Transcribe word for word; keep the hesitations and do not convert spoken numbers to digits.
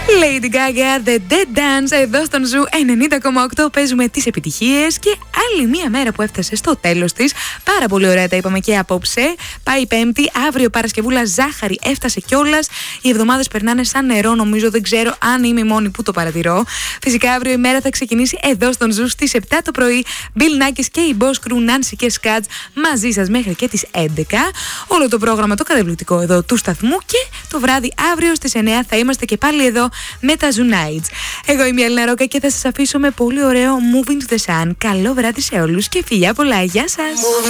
Lady Gaga, The Dead Dance, εδώ στον Ζου ενενήντα κόμμα οκτώ παίζουμε τις επιτυχίες και άλλη μία μέρα που έφτασε στο τέλος της. Πάρα πολύ ωραία τα είπαμε και απόψε. Πάει Πέμπτη, αύριο Παρασκευούλα ζάχαρη έφτασε κιόλας. Οι εβδομάδες περνάνε σαν νερό, νομίζω, δεν ξέρω αν είμαι η μόνη που το παρατηρώ. Φυσικά αύριο η μέρα θα ξεκινήσει εδώ στον Ζου στις επτά το πρωί. Bill Nackis και η Boss Crew, Nancy και Scats μαζί σας μέχρι και τις έντεκα. Όλο το πρόγραμμα το καταπληκτικό εδώ του σταθμού και το βράδυ αύριο στις εννιά θα είμαστε και πάλι εδώ με τα Zoo Nights. Εγώ είμαι η Έλληνα Ρόκα και θα σας αφήσω με πολύ ωραίο Moving to the Sun. Καλό βράδυ σε όλους και φιλιά πολλά. Γεια σας!